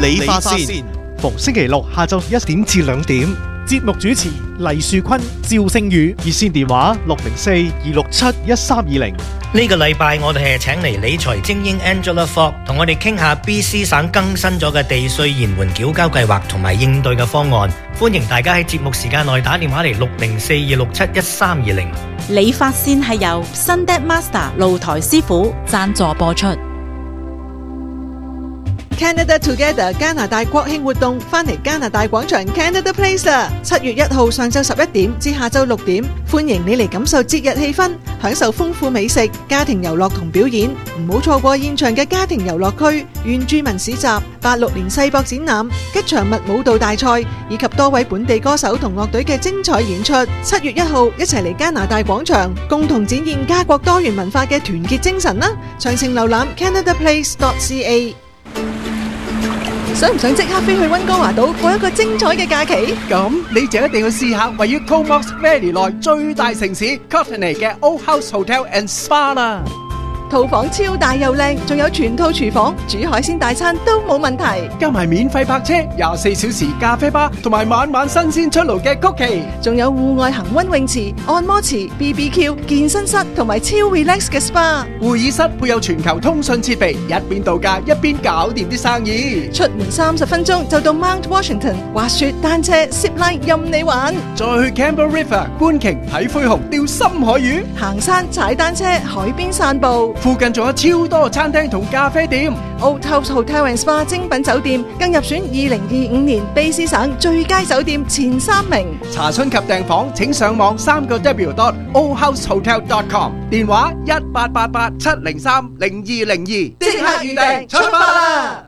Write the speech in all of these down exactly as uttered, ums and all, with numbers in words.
理髮線， 逢星期六下晝一點至兩點。 節目主持黎樹坤、趙星宇， 熱線電話六零四二六七一三二零。 呢個禮拜我哋係請嚟理財精英 Angela Fogg 同我哋傾下 B C 省更新咗嘅地稅延緩繳交計劃同埋應對嘅方案。歡迎大家喺節目時間內打電話嚟六零四二六七一三二零。 理髮線係由 Sundet Master 露台師傅贊助播出。 Canada Together 加拿大國慶活動返嚟加拿大廣場 Canada Place 啦！七月一號上晝十一點至下晝六點，歡迎你嚟感受節日氣氛，享受豐富美食、家庭遊樂同表演。唔好錯過現場嘅家庭遊樂區、原住民市集、八六年世博展覽、吉祥物舞蹈大賽以及多位本地歌手同樂隊嘅精彩演出。七月一號一齊嚟加拿大廣場，共同展現家國多元文化嘅團結精神啦！詳情瀏覽 canada place dot c a。想唔想即刻飛去溫哥華島過一個精彩嘅假期？ 咁你就一定要試下位於 Comox Valley 內最大城市 Courtenay 嘅 Old House Hotel and Spa 啦。 套房超大又靚，仲有全套廚房，煮海鮮大餐都冇問題。 加埋免費泊車、廿四小時咖啡吧，同埋晚晚新鮮出爐嘅曲奇， 仲有戶外恒溫泳池、按摩池、B B Q、健身室同埋超 relax 嘅 S P A。 會議室配有全球通訊設備，一邊度假一邊搞掂啲生意。 出門三十分鐘就到 Mount Washington， 滑雪、單車、zip line 任你玩。 再去 Campbell River 觀鯨、睇灰熊、釣深海魚， 行山、踩單車、海邊散步。 附近仲有超多餐廳同咖啡店。 Old House Hotel and Spa 精品酒店更入選二零二五年卑詩省最佳酒店前三名。 查詢及訂房請上網三個 W dot old house hotel dot com， 電話一八八八七零三零二零二，即刻預訂出發啦！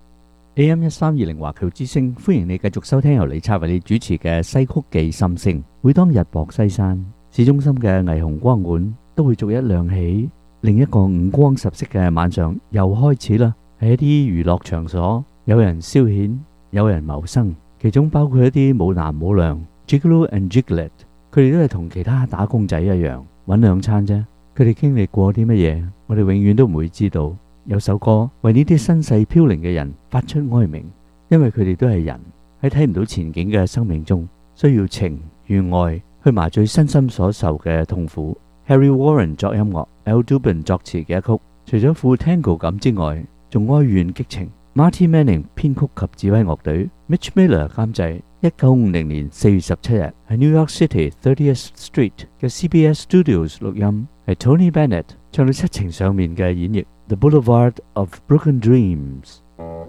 A M 一三二零華僑之聲，歡迎你繼續收聽由李策為你主持嘅西曲記心聲。每當日薄西山，市中心嘅霓虹光管都會逐一亮起。另一個五光十色嘅晚上又開始啦，喺一啲娛樂場所，有人消遣，有人謀生，其中包括一啲冇男冇娘 Gigolo and Giglet， 佢哋都係同其他打工仔一樣搵兩餐啫。佢哋經歷過啲乜嘢，我哋永遠都唔會知道。有首歌為呢啲身世飄零嘅人發出哀鳴，因為佢哋都係人，喺睇唔到前景嘅生命中，需要情與愛去麻醉身心所受嘅痛苦。Harry Warren 作音樂，Al Dubin 作詞嘅一曲，除咗富 Tango 感之外，仲哀怨激情。Marty Manning 編曲及指揮樂隊 ，Mitch Miller 監製。一九五零年四月十七日喺 New York City thirtieth Street 嘅 C B S Studios 錄音，係 Tony Bennett 唱到七情上面嘅演繹，《The Boulevard of Broken Dreams》。